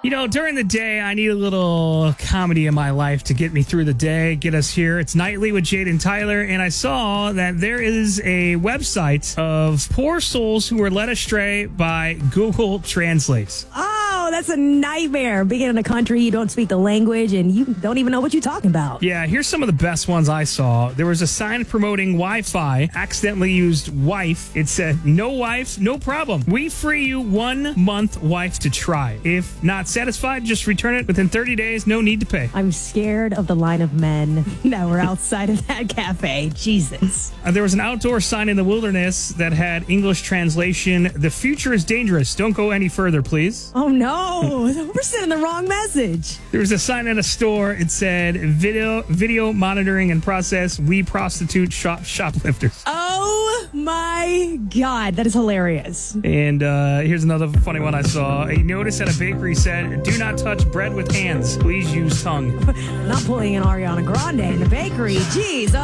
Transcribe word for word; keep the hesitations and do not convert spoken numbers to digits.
You know, during the day, I need a little comedy in my life to get me through the day, get us here. It's Nightly with Jade and Tyler, and I saw that there is a website of poor souls who were led astray by Google Translate. Oh, that's a nightmare. Being in a country, you don't speak the language, and you don't even know what you're talking about. Yeah, here's some of the best ones I saw. There was a sign promoting Wi-Fi, accidentally used wife. It said, no wife, no problem. We free you one month wife to try. If not satisfied, just return it within thirty days. No need to pay. I'm scared of the line of men that were outside of that cafe. Jesus. Uh, there was an outdoor sign in the wilderness that had English translation, the future is dangerous. Don't go any further, please. Oh, no. We're sending the wrong message. There was a sign at a store. It said, video video monitoring and process. We prostitute shop shoplifters. Oh, my God. That is hilarious. And uh, here's another funny one I saw. A notice at a bakery said, do not touch bread with hands. Please use tongue. Not pulling an Ariana Grande in the bakery. Jeez.